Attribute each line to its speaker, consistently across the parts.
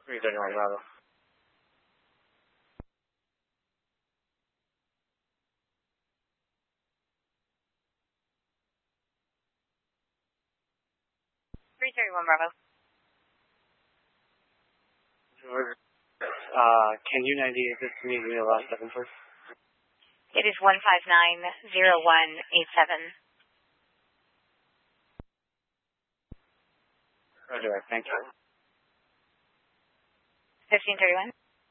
Speaker 1: 331 Bravo.
Speaker 2: Bravo.
Speaker 1: Can you 98 this to me? Give me the last 7 first.
Speaker 2: It is 1590187.
Speaker 1: Roger that. Thank you.
Speaker 2: 1531.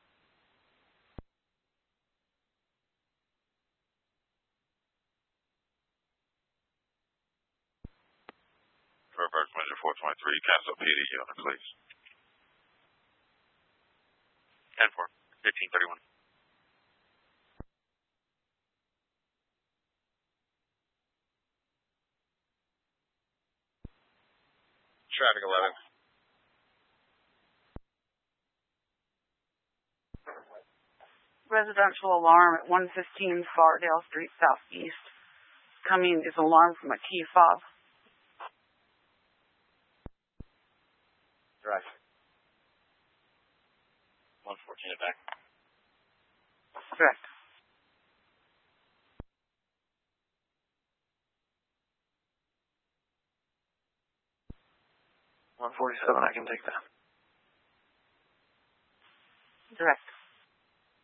Speaker 3: Reverse Measure 423, cancel PD unit, please. 10-4, 1531. Traffic 11.
Speaker 4: Residential alarm at 115 Fardale Street Southeast. Coming is alarm from a key fob.
Speaker 1: Direct.
Speaker 3: 114 it back.
Speaker 4: Correct.
Speaker 1: $147, I can take that.
Speaker 4: Direct.